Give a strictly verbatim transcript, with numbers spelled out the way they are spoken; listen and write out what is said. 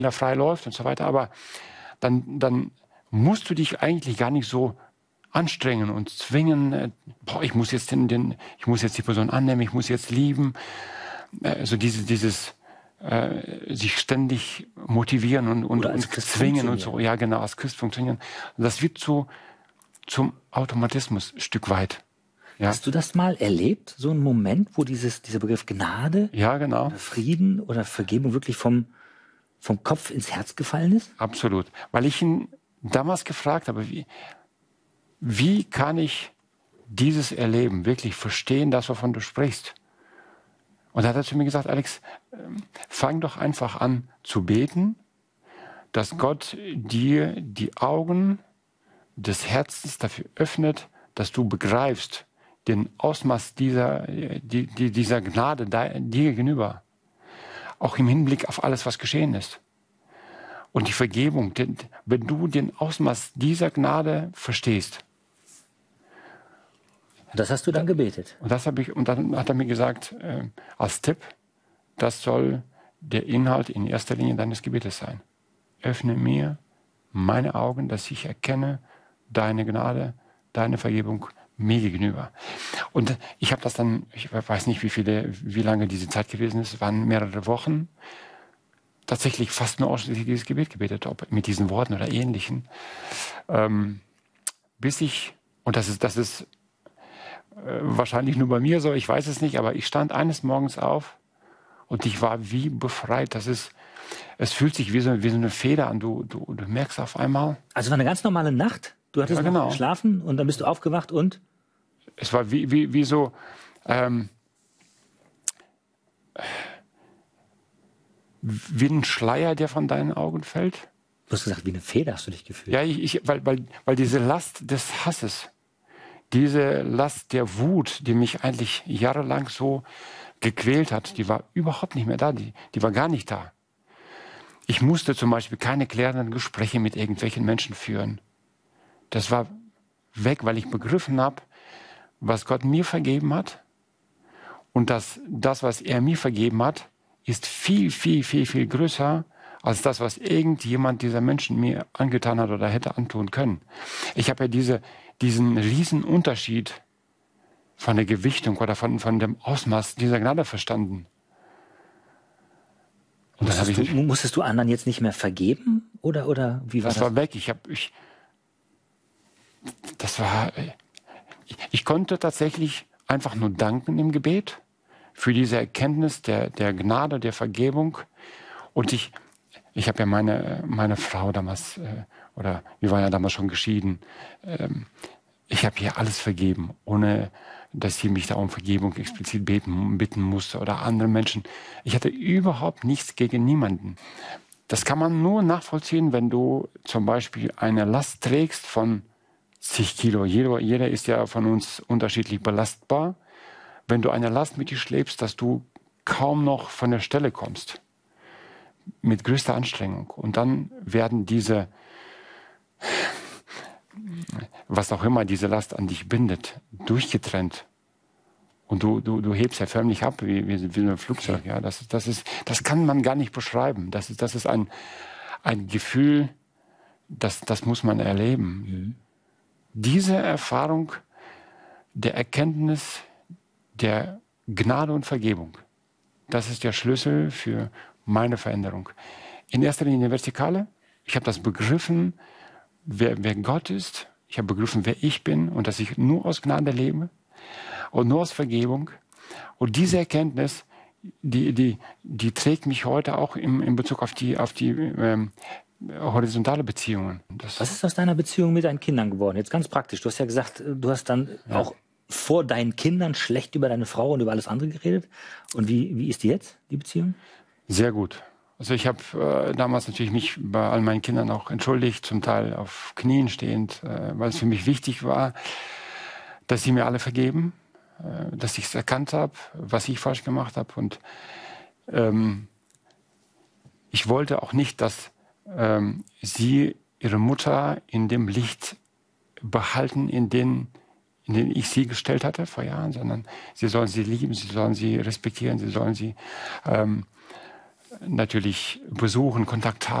frei läuft und so weiter. Aber dann, dann musst du dich eigentlich gar nicht so anstrengen und zwingen, äh, boah, ich muss jetzt den, den, ich muss jetzt die Person annehmen, ich muss jetzt lieben. Also diese, dieses äh, sich ständig motivieren und, und, und zwingen und so, ja genau, als Christ funktionieren. Und das wird so zum Automatismus ein Stück weit. Ja. Hast du das mal erlebt, so einen Moment, wo dieses, dieser Begriff Gnade, ja, genau, oder Frieden oder Vergebung wirklich vom, vom Kopf ins Herz gefallen ist? Absolut. Weil ich ihn damals gefragt habe, wie, wie kann ich dieses Erleben wirklich verstehen, das, wovon du sprichst? Und da hat er zu mir gesagt, Alex, fang doch einfach an zu beten, dass Gott dir die Augen des Herzens dafür öffnet, dass du begreifst den Ausmaß dieser, die, die, dieser Gnade dir gegenüber. Auch im Hinblick auf alles, was geschehen ist. Und die Vergebung, denn, wenn du den Ausmaß dieser Gnade verstehst. Das hast du dann gebetet. Und, das habe ich, und dann hat er mir gesagt, äh, als Tipp, das soll der Inhalt in erster Linie deines Gebetes sein. Öffne mir meine Augen, dass ich erkenne deine Gnade, deine Vergebung mir gegenüber. Und ich habe das dann, ich weiß nicht, wie viele, wie lange diese Zeit gewesen ist, es waren mehrere Wochen, tatsächlich fast nur ausschließlich dieses Gebet gebetet, ob mit diesen Worten oder ähnlichen. Ähm, bis ich, und das ist, das ist äh, wahrscheinlich nur bei mir so, ich weiß es nicht, aber ich stand eines Morgens auf und ich war wie befreit. Das ist, es fühlt sich wie so, wie so eine Feder an. Du, du, du merkst auf einmal. Also es war eine ganz normale Nacht? Du hattest ja, genau. noch geschlafen und dann bist du aufgewacht und? Es war wie, wie, wie so, ähm, wie ein Schleier, der von deinen Augen fällt. Du hast gesagt, wie eine Feder hast du dich gefühlt. Ja, ich, ich, weil, weil, weil diese Last des Hasses, diese Last der Wut, die mich eigentlich jahrelang so gequält hat, die war überhaupt nicht mehr da, die, die war gar nicht da. Ich musste zum Beispiel keine klärenden Gespräche mit irgendwelchen Menschen führen. Das war weg, weil ich begriffen habe, was Gott mir vergeben hat und dass das, was er mir vergeben hat, ist viel, viel, viel, viel größer als das, was irgendjemand dieser Menschen mir angetan hat oder hätte antun können. Ich habe ja diese, diesen riesen Unterschied von der Gewichtung oder von, von dem Ausmaß dieser Gnade verstanden. Und musstest, ich, du, musstest du anderen jetzt nicht mehr vergeben? Oder, oder wie war das? Das war weg. Ich habe, ich, das war, ich, ich konnte tatsächlich einfach nur danken im Gebet für diese Erkenntnis der, der Gnade, der Vergebung. Und ich, ich habe ja meine, meine Frau damals, äh, oder wir waren ja damals schon geschieden, ähm, ich habe ihr alles vergeben, ohne dass sie mich da um Vergebung explizit beten, bitten musste oder andere Menschen. Ich hatte überhaupt nichts gegen niemanden. Das kann man nur nachvollziehen, wenn du zum Beispiel eine Last trägst von zig Kilo. Jeder, jeder ist ja von uns unterschiedlich belastbar. Wenn du eine Last mit dir schleppst, dass du kaum noch von der Stelle kommst. Mit größter Anstrengung. Und dann werden diese, was auch immer diese Last an dich bindet, durchgetrennt. Und du, du, du hebst ja förmlich ab, wie, wie, wie ein Flugzeug. Ja, das, das, ist, das kann man gar nicht beschreiben. Das ist, das ist ein, ein Gefühl, das, das muss man erleben. Mhm. Diese Erfahrung der Erkenntnis der Gnade und Vergebung, das ist der Schlüssel für meine Veränderung. In erster Linie eine vertikale. Ich habe das begriffen, wer, wer Gott ist. Ich habe begriffen, wer ich bin und dass ich nur aus Gnade lebe und nur aus Vergebung. Und diese Erkenntnis, die, die, die trägt mich heute auch im, in Bezug auf die, auf die ähm, horizontale Beziehungen. Das Was ist aus deiner Beziehung mit deinen Kindern geworden? Jetzt ganz praktisch. Du hast ja gesagt, du hast dann ja. auch vor deinen Kindern schlecht über deine Frau und über alles andere geredet. Und wie, wie ist die jetzt, die Beziehung? Sehr gut. Also ich habe äh, damals natürlich mich bei all meinen Kindern auch entschuldigt, zum Teil auf Knien stehend, äh, weil es für mich wichtig war, dass sie mir alle vergeben, äh, dass ich es erkannt habe, was ich falsch gemacht habe. Und ähm, ich wollte auch nicht, dass ähm, sie ihre Mutter in dem Licht behalten, in den in den ich sie gestellt hatte vor Jahren, sondern sie sollen sie lieben, sie sollen sie respektieren, sie sollen sie ähm, natürlich besuchen, Kontakt haben.